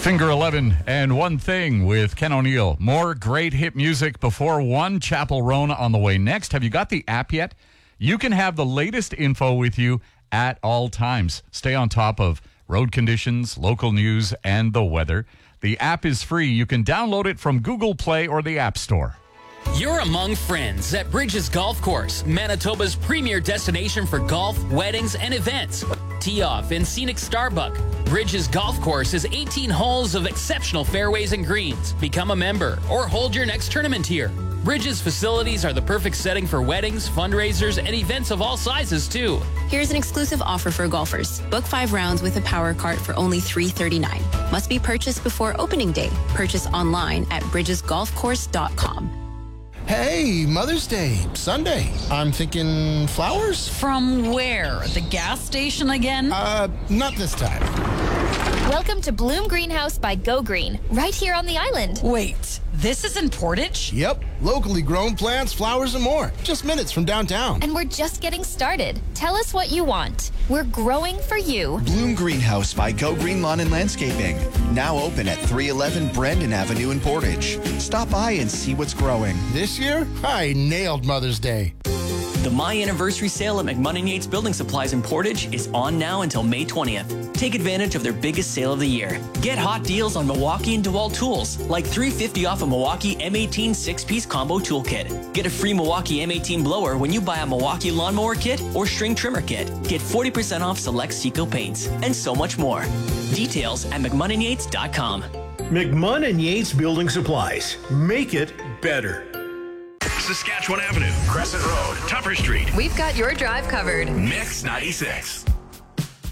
Finger 11 and One Thing with Ken O'Neill. More great hit music before 1. Chapel Roan on the way next. Have you got the app yet? You can have the latest info with you at all times. Stay on top of road conditions, local news, and the weather. The app is free. You can download it from Google Play or the App Store. You're among friends at Bridges Golf Course, Manitoba's premier destination for golf, weddings, and events. Tee off in scenic Starbuck. Bridges Golf Course is 18 holes of exceptional fairways and greens. Become a member or hold your next tournament here. Bridges facilities are the perfect setting for weddings, fundraisers, and events of all sizes, too. Here's an exclusive offer for golfers. Book 5 rounds with a power cart for only $339. Must be purchased before opening day. Purchase online at bridgesgolfcourse.com. Hey, Mother's Day, Sunday. I'm thinking flowers? From where? The gas station again? Not this time. Welcome to Bloom Greenhouse by Go Green, right here on the island. Wait, this is in Portage? Yep, locally grown plants, flowers, and more. Just minutes from downtown. And we're just getting started. Tell us what you want. We're growing for you. Bloom Greenhouse by Go Green Lawn and Landscaping. Now open at 311 Brandon Avenue in Portage. Stop by and see what's growing. This year, I nailed Mother's Day. The My Anniversary sale at McMunn & Yates Building Supplies in Portage is on now until May 20th. Take advantage of their biggest sale of the year. Get hot deals on Milwaukee and DeWalt tools, like $350 off a Milwaukee M18 6-piece combo toolkit. Get a free Milwaukee M18 blower when you buy a Milwaukee lawnmower kit or string trimmer kit. Get 40% off select Seco paints, and so much more. Details at McMunnandYates.com. McMunn & Yates Building Supplies. Make it better. Saskatchewan Avenue, Crescent Road, Tupper Street. We've got your drive covered. Mix 96.